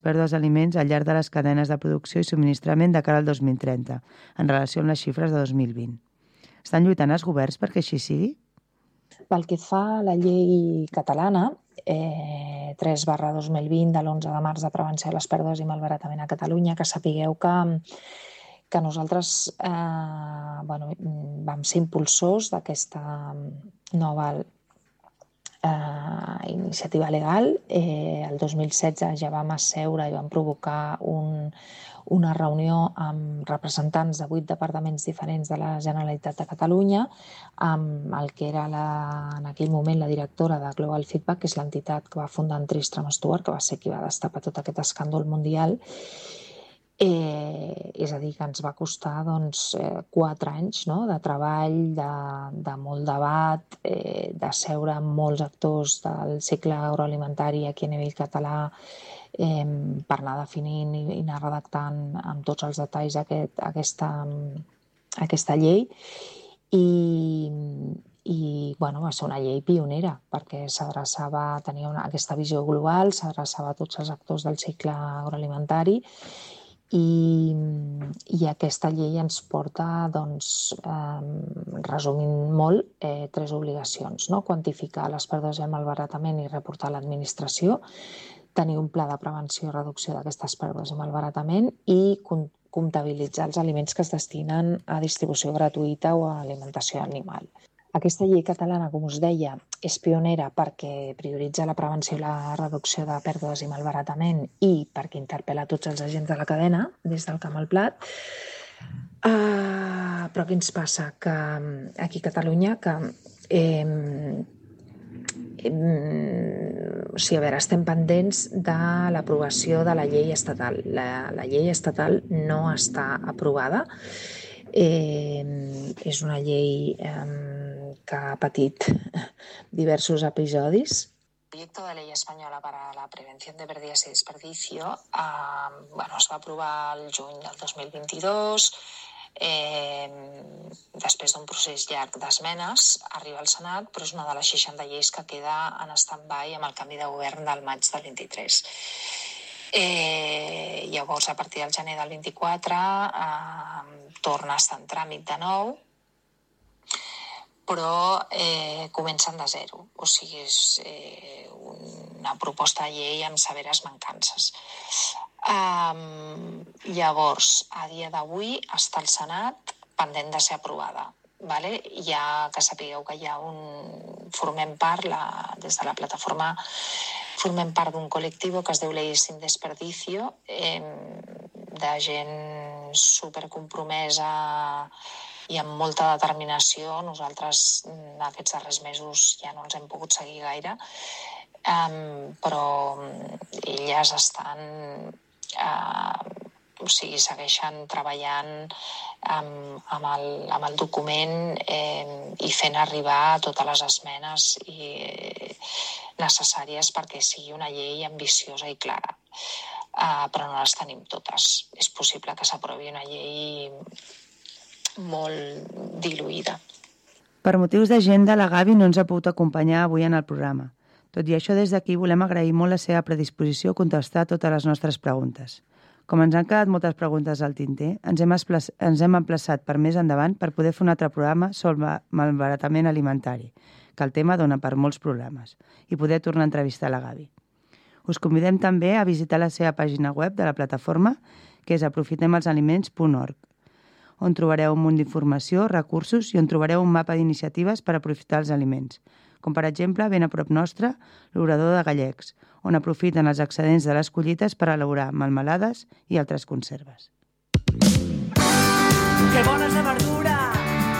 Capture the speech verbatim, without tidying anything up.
pèrdues d'aliments al llarg de les cadenes de producció i subministrament de cara al dos mil trenta, en relació amb les xifres de dos mil vint. Estan lluitant els governs perquè així sigui? Pel que fa a la llei catalana, eh, tres barra dos mil vint de l'onze de març de prevenció de les pèrdues i malbaratament a Catalunya, que sapigueu que, que nosaltres eh, bueno, vam ser impulsors d'aquesta nova Eh, iniciativa legal. Eh, el dos mil setze ja vam asseure i vam provocar un, una reunió amb representants de vuit departaments diferents de la Generalitat de Catalunya, amb el que era la, en aquell moment la directora de Global Feedback, que és l'entitat que va fundar en Tristram Stuart, que va ser qui va destapar tot aquest escàndol mundial. Eh, és a dir, que ens va costar doncs, eh, quatre anys, no?, de treball, de, de molt debat, eh, de seure amb molts actors del cicle agroalimentari aquí a nivell català eh, per anar definint i, i anar redactant amb tots els detalls aquest, aquesta, aquesta llei. I, i bueno, va ser una llei pionera perquè s'adreçava, tenia una, aquesta visió global, s'adreçava a tots els actors del cicle agroalimentari. I, i aquesta llei ens porta, doncs, eh, resumint molt, eh, tres obligacions, no? Quantificar les pèrdues i el malbaratament i reportar a l'administració, tenir un pla de prevenció i reducció d'aquestes pèrdues i malbaratament i comptabilitzar els aliments que es destinen a distribució gratuïta o a alimentació animal. Aquesta llei catalana, com us deia, és pionera perquè prioritza la prevenció i la reducció de pèrdues i malbaratament i perquè interpel·la tots els agents de la cadena, des del camp al plat. Uh, però què ens passa? Que aquí a Catalunya, que eh, eh, o sigui, a veure, estem pendents de l'aprovació de la llei estatal. La, la llei estatal no està aprovada. Eh, és una llei eh, que ha patit diversos episodis. El proyecto de ley española para la prevención de pérdidas y desperdicio eh, bueno, es va aprovar el juny del dos mil vint-i-dos, eh, després d'un procés llarg d'esmenes, arriba al Senat, però és una de les seixanta lleis que queda en stand-by amb el canvi de govern del maig del vint-i-tres. Eh, llavors, a partir del gener del vint-i-quatre, eh, torna a estar en tràmit de nou, però eh, comencen de zero. O sigui, és eh, una proposta de llei amb severes mancances. Um, llavors, a dia d'avui està al Senat pendent de ser aprovada. Vale? Ja que sapigueu que hi ha un... formem part, la, des de la plataforma, formem part d'un col·lectiu que es diu Leyes sin Desperdicio, eh, de gent supercompromesa i amb molta determinació. Nosaltres aquests darrers mesos ja no els hem pogut seguir gaire, um, però elles estan... Uh, o sigui, segueixen treballant amb, amb, el, amb el document eh, i fent arribar totes les esmenes i, eh, necessàries perquè sigui una llei ambiciosa i clara. Uh, però no les tenim totes. És possible que s'aprovi una llei molt diluïda. Per motius d'agenda, la Gavi no ens ha pogut acompanyar avui en el programa. Tot i això, des d'aquí volem agrair molt la seva predisposició a contestar totes les nostres preguntes. Com ens han quedat moltes preguntes al tinter, ens hem, ens hem emplaçat per més endavant per poder fer un altre programa sobre malbaratament alimentari, que el tema dona per molts programes, i poder tornar a entrevistar la Gavi. Us convidem també a visitar la seva pàgina web de la plataforma, que és aprofitem els aliments punt org, on trobareu un munt d'informació, recursos i on trobareu un mapa d'iniciatives per aprofitar els aliments, com per exemple, ben a prop nostre, l'Obrador de Gallecs, on aprofiten els excedents de les collites per elaborar melmelades i altres conserves. Que bones de verdura!